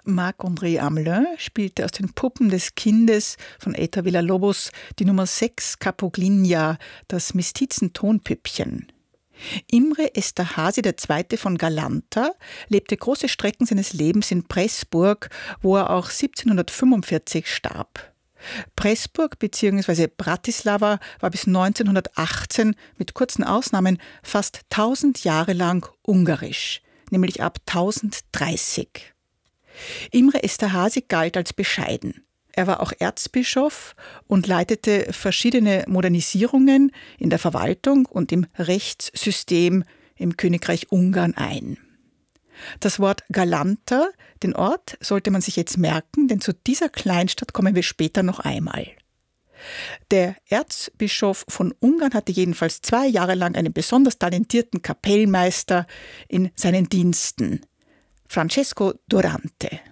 Marc-André Amelin spielte aus den Puppen des Kindes von Eita Villa-Lobos die Nummer 6 Capoglinja, das Mestizentonpüppchen. Imre Esterházy II. Von Galanta lebte große Strecken seines Lebens in Pressburg, wo er auch 1745 starb. Pressburg bzw. Bratislava war bis 1918 mit kurzen Ausnahmen fast 1000 Jahre lang ungarisch, nämlich ab 1030. Imre Esterházy galt als bescheiden. Er war auch Erzbischof und leitete verschiedene Modernisierungen in der Verwaltung und im Rechtssystem im Königreich Ungarn ein. Das Wort Galanta, den Ort, sollte man sich jetzt merken, denn zu dieser Kleinstadt kommen wir später noch einmal. Der Erzbischof von Ungarn hatte jedenfalls 2 Jahre lang einen besonders talentierten Kapellmeister in seinen Diensten, Francesco Durante.